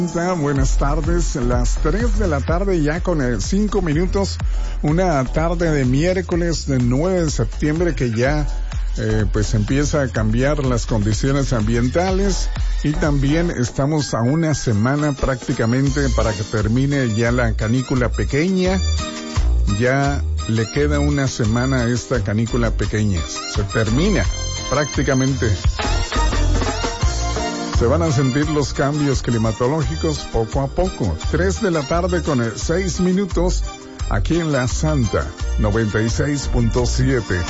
Buenas tardes, las 3 de la tarde ya con 5 minutos, una tarde de miércoles de 9 de septiembre que ya pues empieza a cambiar las condiciones ambientales y también estamos a una semana prácticamente para que termine ya la canícula pequeña. Ya le queda una semana a esta canícula pequeña, se termina prácticamente. Se van a sentir los cambios climatológicos poco a poco. 3 de la tarde con 6 minutos aquí en La Santa 96.7.